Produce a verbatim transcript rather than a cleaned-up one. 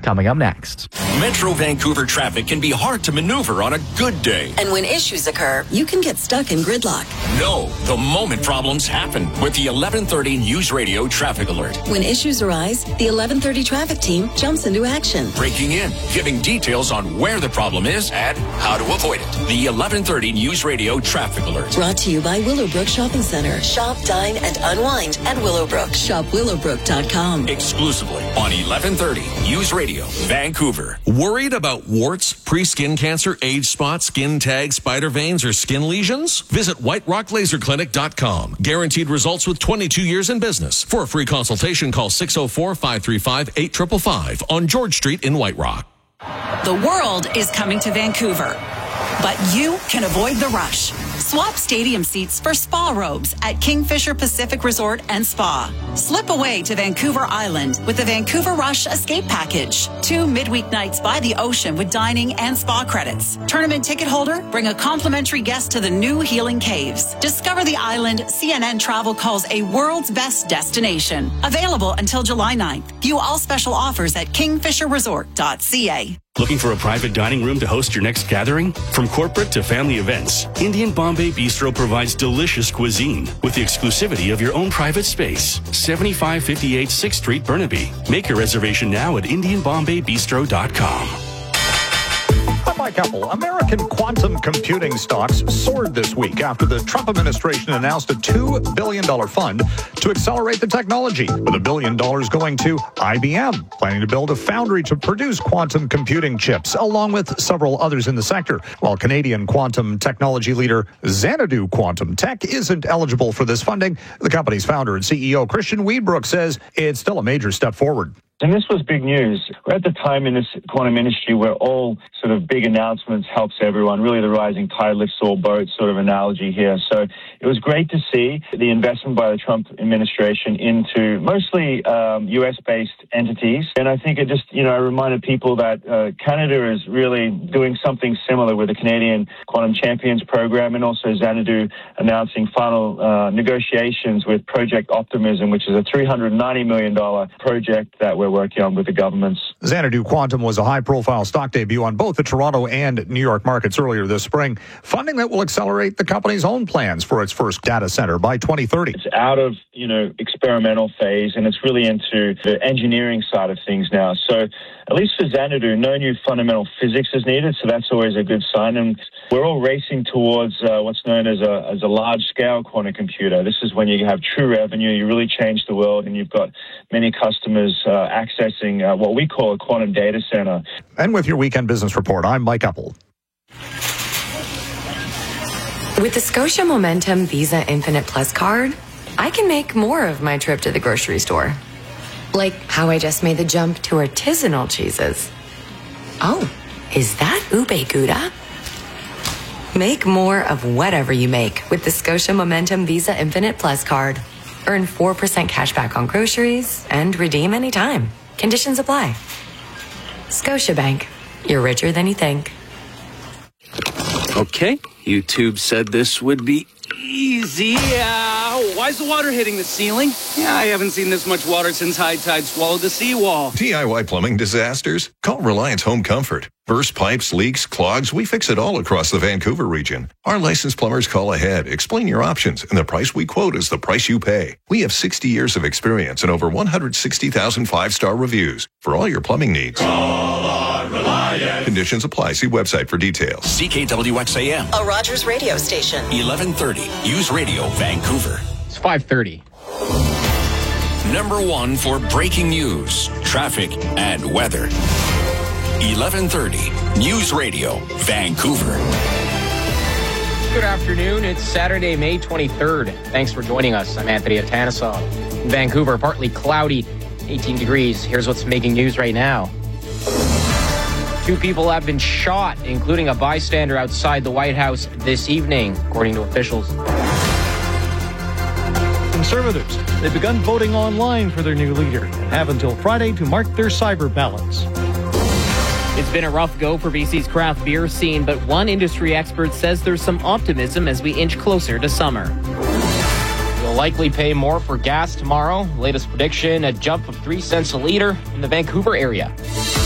coming up next. Metro Vancouver traffic can be hard to maneuver on a good day. And when issues occur, you can get stuck in gridlock. No, the moment problems happen with the eleven thirty News Radio Traffic Alert. When issues arise, the eleven thirty traffic team jumps into action. Breaking in, giving details on where the problem is and how to avoid it. The eleven thirty News Radio Traffic Alert. Brought to you by Willowbrook Shopping Center. Shop, dine, and unwind at Willowbrook. Shop willowbrook dot com. Exclusively on eleven thirty News Radio, Vancouver. Worried about warts, pre-skin cancer, age spots, skin tags, spider veins, or skin lesions? Visit white rock laser clinic dot com. Guaranteed results with twenty-two years in business. For a free consultation, call six oh four, five three five, eight five five five on George Street in White Rock. The world is coming to Vancouver, but you can avoid the rush. Swap stadium seats for spa robes at Kingfisher Pacific Resort and Spa. Slip away to Vancouver Island with the Vancouver Rush Escape Package. Two midweek nights by the ocean with dining and spa credits. Tournament ticket holder, bring a complimentary guest to the new Healing Caves. Discover the island C N N Travel calls a world's best destination. Available until July ninth. View all special offers at kingfisher resort dot c a. Looking for a private dining room to host your next gathering? From corporate to family events, Indian Bombay Bistro provides delicious cuisine with the exclusivity of your own private space. seventy-five fifty-eight sixth Street, Burnaby. Make your reservation now at indian bombay bistro dot com. I'm Mike Apple. American quantum computing stocks soared this week after the Trump administration announced a two billion dollars fund to accelerate the technology, with a billion dollars going to I B M, planning to build a foundry to produce quantum computing chips, along with several others in the sector. While Canadian quantum technology leader Xanadu Quantum Tech isn't eligible for this funding, the company's founder and C E O Christian Weedbrook says it's still a major step forward. And this was big news. We're at the time in this quantum industry where all sort of big announcements helps everyone. Really, the rising tide lifts all boats sort of analogy here. So it was great to see the investment by the Trump administration into mostly um, U S-based entities. And I think it just, you know, I reminded people that uh, Canada is really doing something similar with the Canadian Quantum Champions program, and also Xanadu announcing final uh, negotiations with Project Optimism, which is a three hundred ninety million dollars project that we're working on with the governments. Xanadu Quantum was a high-profile stock debut on both the Toronto and New York markets earlier this spring, funding that will accelerate the company's own plans for its first data center by twenty thirty. It's out of, you know, experimental phase, and it's really into the engineering side of things now. So at least for Xanadu, no new fundamental physics is needed, so that's always a good sign. And we're all racing towards uh, what's known as a, as a large-scale quantum computer. This is when you have true revenue, you really change the world, and you've got many customers uh, accessing uh, what we call a quantum data center. And with your Weekend Business Report, I'm Mike Apple. With the Scotia Momentum Visa Infinite Plus card, I can make more of my trip to the grocery store. Like how I just made the jump to artisanal cheeses. Oh, is that ube gouda? Make more of whatever you make with the Scotia Momentum Visa Infinite Plus card. Earn four percent cash back on groceries and redeem anytime. Conditions apply. Scotiabank. You're richer than you think. Okay, YouTube said this would be easy. Uh, why is the water hitting the ceiling? Yeah, I haven't seen this much water since high tide swallowed the seawall. D I Y plumbing disasters? Call Reliance Home Comfort. Burst pipes, leaks, clogs, we fix it all across the Vancouver region. Our licensed plumbers call ahead, explain your options, and the price we quote is the price you pay. We have sixty years of experience and over one hundred sixty thousand five-star reviews for all your plumbing needs. Call on Reliance. Conditions apply. See website for details. C K W X A M. A Rogers radio station. eleven thirty. News Radio, Vancouver. It's five thirty. Number one for breaking news, traffic, and weather. eleven thirty. News Radio, Vancouver. Good afternoon. It's Saturday, May twenty-third. Thanks for joining us. I'm Anthony Atanasoff. In Vancouver, partly cloudy, eighteen degrees. Here's what's making news right now. Two people have been shot, including a bystander outside the White House this evening, according to officials. Conservatives, they've begun voting online for their new leader and have until Friday to mark their cyber ballots. It's been a rough go for B C's craft beer scene, but one industry expert says there's some optimism as we inch closer to summer. You'll likely pay more for gas tomorrow. Latest prediction, a jump of three cents a liter in the Vancouver area.